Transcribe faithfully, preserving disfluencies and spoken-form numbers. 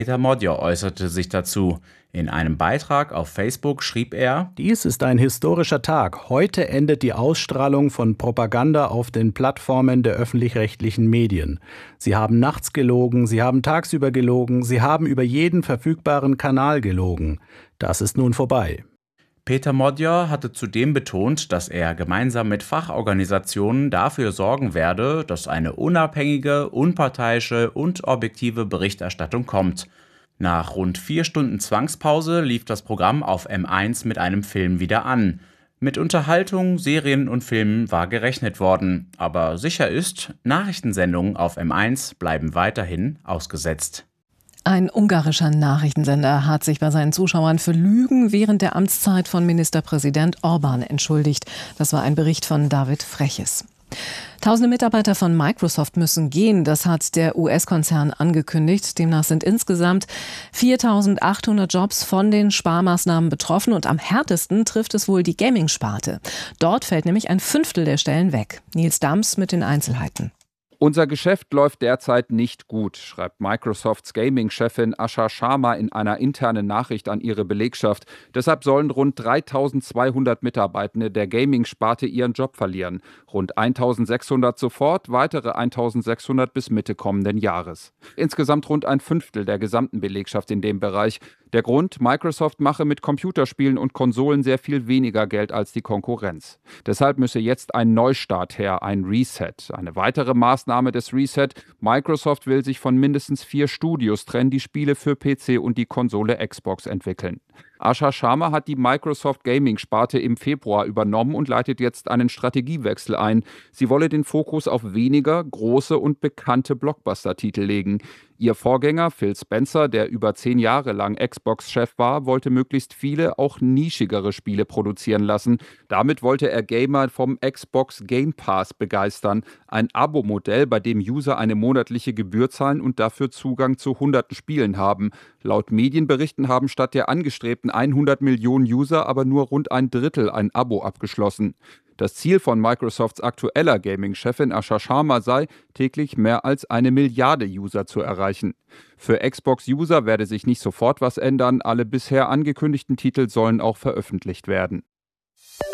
Peter Modjer äußerte sich dazu. In einem Beitrag auf Facebook schrieb er: Dies ist ein historischer Tag. Heute endet die Ausstrahlung von Propaganda auf den Plattformen der öffentlich-rechtlichen Medien. Sie haben nachts gelogen, sie haben tagsüber gelogen, sie haben über jeden verfügbaren Kanal gelogen. Das ist nun vorbei. Peter Modjer hatte zudem betont, dass er gemeinsam mit Fachorganisationen dafür sorgen werde, dass eine unabhängige, unparteiische und objektive Berichterstattung kommt. Nach rund vier Stunden Zwangspause lief das Programm auf M eins mit einem Film wieder an. Mit Unterhaltung, Serien und Filmen war gerechnet worden. Aber sicher ist, Nachrichtensendungen auf M eins bleiben weiterhin ausgesetzt. Ein ungarischer Nachrichtensender hat sich bei seinen Zuschauern für Lügen während der Amtszeit von Ministerpräsident Orbán entschuldigt. Das war ein Bericht von David Freches. Tausende Mitarbeiter von Microsoft müssen gehen, das hat der U S-Konzern angekündigt. Demnach sind insgesamt viertausendachthundert Jobs von den Sparmaßnahmen betroffen und am härtesten trifft es wohl die Gaming-Sparte. Dort fällt nämlich ein Fünftel der Stellen weg. Nils Dams mit den Einzelheiten. Unser Geschäft läuft derzeit nicht gut, schreibt Microsofts Gaming-Chefin Asha Sharma in einer internen Nachricht an ihre Belegschaft. Deshalb sollen rund dreitausendzweihundert Mitarbeitende der Gaming-Sparte ihren Job verlieren. Rund eintausendsechshundert sofort, weitere eintausendsechshundert bis Mitte kommenden Jahres. Insgesamt rund ein Fünftel der gesamten Belegschaft in dem Bereich. Der Grund: Microsoft mache mit Computerspielen und Konsolen sehr viel weniger Geld als die Konkurrenz. Deshalb müsse jetzt ein Neustart her, ein Reset. Eine weitere Maßnahme des Reset: Microsoft will sich von mindestens vier Studios trennen, die Spiele für P C und die Konsole Xbox entwickeln. Asha Sharma hat die Microsoft Gaming-Sparte im Februar übernommen und leitet jetzt einen Strategiewechsel ein. Sie wolle den Fokus auf weniger große und bekannte Blockbuster-Titel legen. Ihr Vorgänger Phil Spencer, der über zehn Jahre lang Xbox-Chef war, wollte möglichst viele, auch nischigere Spiele produzieren lassen. Damit wollte er Gamer vom Xbox Game Pass begeistern. Ein Abo-Modell, bei dem User eine monatliche Gebühr zahlen und dafür Zugang zu hunderten Spielen haben. Laut Medienberichten haben statt der angestrebten hundert Millionen User aber nur rund ein Drittel ein Abo abgeschlossen. Das Ziel von Microsofts aktueller Gaming-Chefin Asha Sharma sei, täglich mehr als eine Milliarde User zu erreichen. Für Xbox-User werde sich nicht sofort was ändern, alle bisher angekündigten Titel sollen auch veröffentlicht werden.